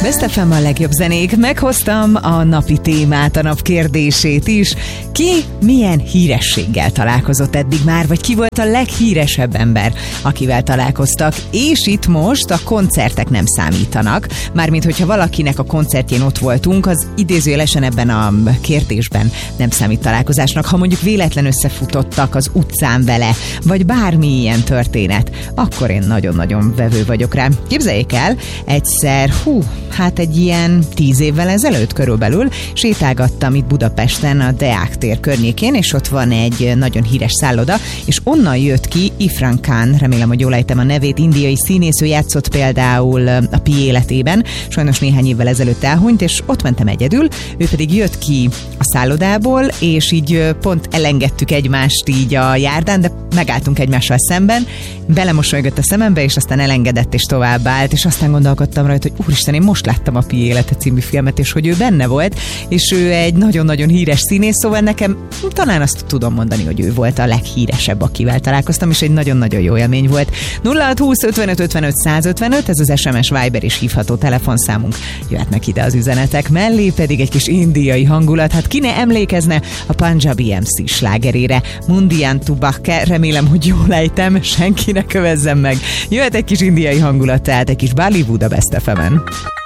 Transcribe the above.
Best FM a legjobb zenék. Meghoztam a napi témát, a nap kérdését is. Ki milyen hírességgel találkozott eddig már, vagy ki volt a leghíresebb ember, akivel találkoztak? És itt most a koncertek nem számítanak. Mármint, hogyha valakinek a koncertjén ott voltunk, az idézőjelesen ebben a kérdésben nem számít találkozásnak. Ha mondjuk véletlen összefutottak az utcán vele, vagy bármi ilyen történet, akkor én nagyon-nagyon vevő vagyok rá. Képzeljék el, egyszer, egy ilyen 10 évvel ezelőtt körülbelül sétálgattam itt Budapesten a Deák tér környékén, és ott van egy nagyon híres szálloda, és onnan jött ki Irfan Khan, remélem, hogy jól ejtem a nevét, indiai színész, ő játszott például a Pi életében, sajnos néhány évvel ezelőtt elhunyt, és ott mentem egyedül, ő pedig jött ki a szállodából, és így pont elengedtük egymást így a járdán, de megálltunk egymással szemben, belemosolygott a szemembe, és aztán elengedett és továbbállt, és aztán gondolkodtam rajta, hogy úristen, én most láttam a Pi élete című filmet, és hogy ő benne volt, és ő egy nagyon-nagyon híres színész, szóval nekem talán azt tudom mondani, hogy ő volt a leghíresebb, akivel találkoztam, és egy nagyon-nagyon jó élmény volt. 0620 55 55 155, ez az SMS, Viber és hívható telefonszámunk. Jöhetnek ide az üzenetek, mellé pedig egy kis indiai hangulat. Hát ki ne emlékezne a Punjabi MC slágerére, Mundian Tubake, remélem, hogy jól ejtem, senki ne kövezzem meg. Jöhet egy kis indiai hangulat, tehát egy kis Bollywood a Best FM-en.